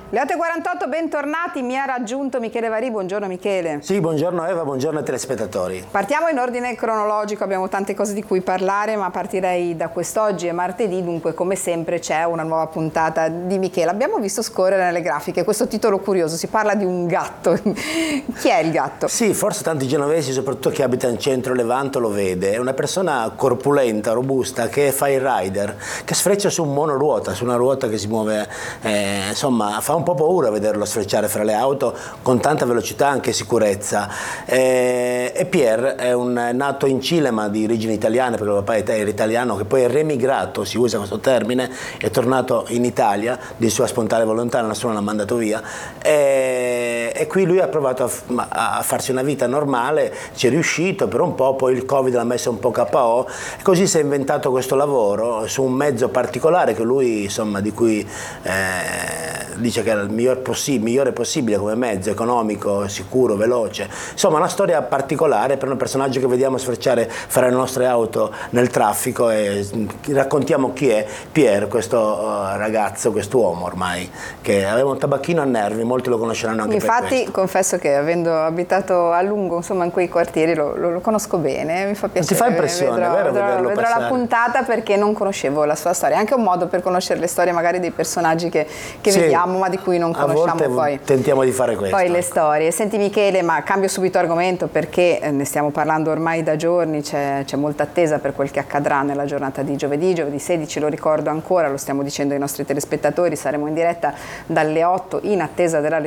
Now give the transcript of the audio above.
Le 8:48, bentornati, mi ha raggiunto Michele Varì, buongiorno Michele. Sì, buongiorno Eva, buongiorno ai telespettatori. Partiamo in ordine cronologico, abbiamo tante cose di cui parlare, ma partirei da quest'oggi, è martedì, dunque come sempre c'è una nuova puntata di Michele. Abbiamo visto scorrere nelle grafiche questo titolo curioso, si parla di un gatto. Chi è il gatto? Sì, forse tanti genovesi, soprattutto chi abita in centro Levanto, lo vede. È una persona corpulenta, robusta, che fa il rider, che sfreccia su un monoruota, su una ruota che si muove, insomma, fa un po' paura vederlo sfrecciare fra le auto con tanta velocità e anche sicurezza. E Pierre è nato in Cile ma di origini italiane, perché il papà era italiano, che poi è remigrato, si usa questo termine, è tornato in Italia di sua spontanea volontà, nessuno l'ha mandato via, e qui lui ha provato a farsi una vita normale, ci è riuscito per un po', poi il Covid l'ha messo un po' KO, e così si è inventato questo lavoro su un mezzo particolare che lui, insomma, di cui dice che era il migliore possibile come mezzo, economico, sicuro, veloce. Insomma, una storia particolare per un personaggio che vediamo sfrecciare fra le nostre auto nel traffico, e raccontiamo chi è Pierre, questo ragazzo, quest'uomo ormai, che aveva un tabacchino a nervi, molti lo conosceranno anche per questo. Infatti confesso che avendo abitato a lungo, insomma, in quei quartieri lo conosco bene, mi fa piacere. Ti fa impressione, vero, vederlo vedrò passare. La puntata perché non conoscevo la sua storia, anche un modo per conoscere le storie magari dei personaggi che sì, vediamo ma di cui non conosciamo. A volte poi tentiamo di fare questo. Poi le storie. Senti Michele, ma cambio subito argomento perché ne stiamo parlando ormai da giorni, c'è molta attesa per quel che accadrà nella giornata di giovedì 16, lo ricordo ancora, lo stiamo dicendo ai nostri telespettatori, saremo in diretta dalle 8 in attesa della